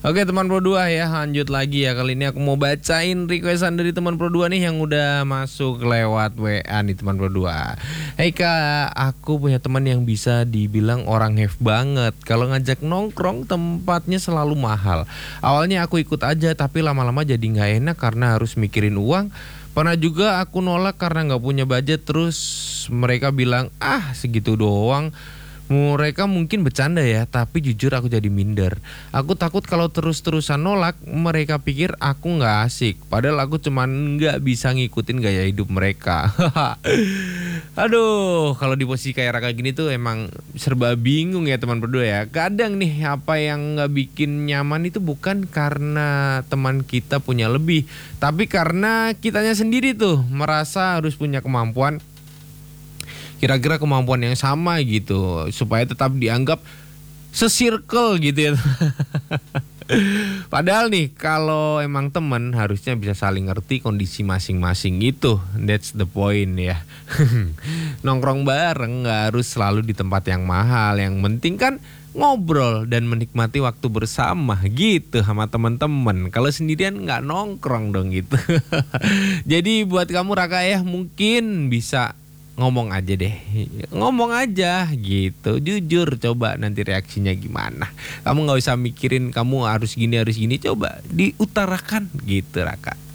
Oke teman Pro 2 ya, lanjut lagi ya. Kali ini aku mau bacain requestan dari teman Pro 2 nih yang udah masuk lewat WA nih teman Pro 2. Hey kak, aku punya teman yang bisa dibilang orang have banget. Kalau ngajak nongkrong tempatnya selalu mahal. Awalnya aku ikut aja tapi lama-lama jadi gak enak karena harus mikirin uang. Pernah juga aku nolak karena gak punya budget, terus mereka bilang ah segitu doang. Mereka mungkin bercanda ya, tapi jujur aku jadi minder. Aku takut kalau terus-terusan nolak, mereka pikir aku nggak asik. Padahal aku cuman nggak bisa ngikutin gaya hidup mereka. Aduh, kalau di posisi kayak Raka gini tuh emang serba bingung ya teman berdua ya. Kadang nih apa yang nggak bikin nyaman itu bukan karena teman kita punya lebih, tapi karena kitanya sendiri tuh merasa harus punya kemampuan, kira-kira kemampuan yang sama gitu supaya tetap dianggap se-circle gitu ya. Padahal nih kalau emang temen harusnya bisa saling ngerti kondisi masing-masing gitu. That's the point ya. Nongkrong bareng nggak harus selalu di tempat yang mahal. Yang penting kan ngobrol dan menikmati waktu bersama gitu sama teman-teman. Kalau sendirian nggak nongkrong dong gitu. Jadi buat kamu Raka ya, mungkin bisa ngomong aja deh, ngomong aja gitu, jujur, coba nanti reaksinya gimana. Kamu nggak usah mikirin kamu harus gini, coba diutarakan gitu Raka.